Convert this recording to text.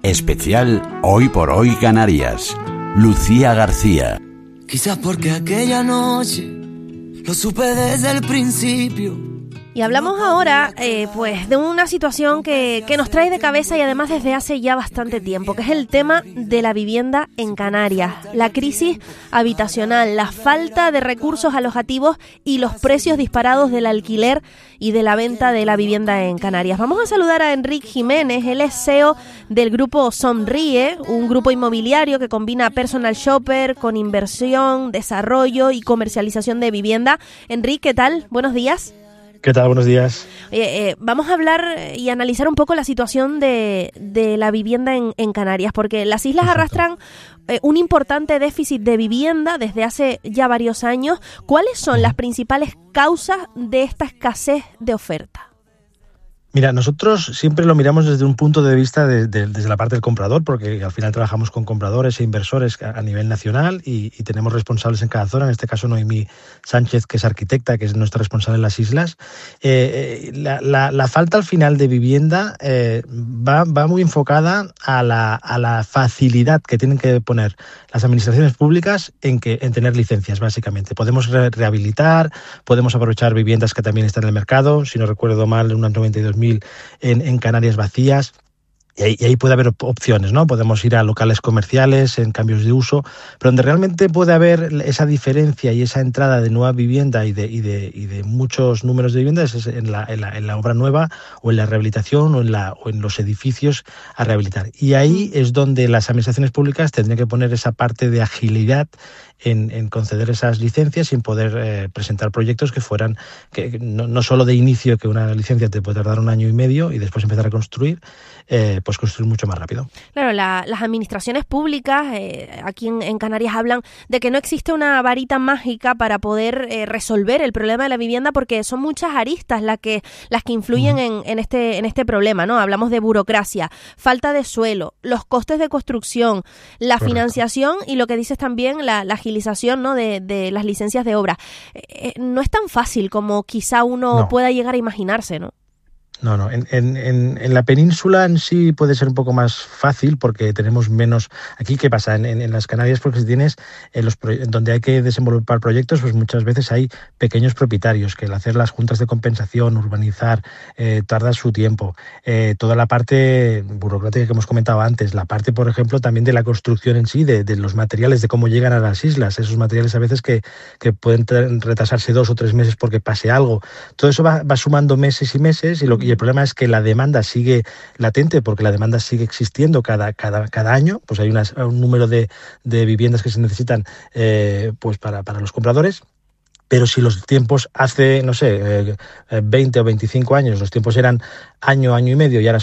Especial Hoy por Hoy Canarias. Lucía García. Quizás porque aquella noche lo supe desde el principio. Y hablamos ahora pues de una situación que nos trae de cabeza y además desde hace ya bastante tiempo, que es el tema de la vivienda en Canarias, la crisis habitacional, la falta de recursos alojativos y los precios disparados del alquiler y de la venta de la vivienda en Canarias. Vamos a saludar a Enric Jiménez, él es CEO del grupo Sonríe, un grupo inmobiliario que combina personal shopper con inversión, desarrollo y comercialización de vivienda. Enric, ¿qué tal? Buenos días. ¿Qué tal? Buenos días. Vamos a hablar y analizar un poco la situación de la vivienda en Canarias, porque las islas arrastran un importante déficit de vivienda desde hace ya varios años. ¿Cuáles son las principales causas de esta escasez de oferta? Mira, nosotros siempre lo miramos desde un punto de vista desde la parte del comprador, porque al final trabajamos con compradores e inversores a nivel nacional y tenemos responsables en cada zona. En este caso, Noemí Sánchez, que es arquitecta, que es nuestra responsable en las islas. La falta al final de vivienda va muy enfocada a la facilidad que tienen que poner las administraciones públicas en tener licencias, básicamente. Podemos rehabilitar, podemos aprovechar viviendas que también están en el mercado. Si no recuerdo mal, unas 92.000 en Canarias vacías. Y ahí puede haber opciones, ¿no? Podemos ir a locales comerciales en cambios de uso, pero donde realmente puede haber esa diferencia y esa entrada de nueva vivienda y de muchos números de viviendas es en la obra nueva o en la rehabilitación o en los edificios a rehabilitar. Y ahí es donde las administraciones públicas tendrían que poner esa parte de agilidad en conceder esas licencias sin poder presentar proyectos que fueran, que no solo de inicio, que una licencia te puede tardar 1 año y medio y después empezar a construir, pues construir mucho más rápido. Claro, las administraciones públicas aquí en Canarias hablan de que no existe una varita mágica para poder resolver el problema de la vivienda, porque son muchas aristas las que influyen en este problema, ¿no? Hablamos de burocracia, falta de suelo, los costes de construcción, la Correcto. Financiación y lo que dices también, la agilización, ¿no? de las licencias de obra. No es tan fácil como quizá uno pueda llegar a imaginarse, ¿no? No. En la península en sí puede ser un poco más fácil porque tenemos menos. Aquí, ¿qué pasa? En las Canarias, porque si tienes donde hay que desenvolver proyectos, pues muchas veces hay pequeños propietarios que al hacer las juntas de compensación, urbanizar, tarda su tiempo. Toda la parte burocrática que hemos comentado antes, la parte, por ejemplo, también de la construcción en sí, de los materiales, de cómo llegan a las islas. Esos materiales a veces que pueden retrasarse 2 o 3 meses porque pase algo. Todo eso va sumando meses y meses y el problema es que la demanda sigue latente porque la demanda sigue existiendo cada año. Pues hay un número de viviendas que se necesitan pues para los compradores. Pero si los tiempos hace, 20 o 25 años, los tiempos eran año y medio y ahora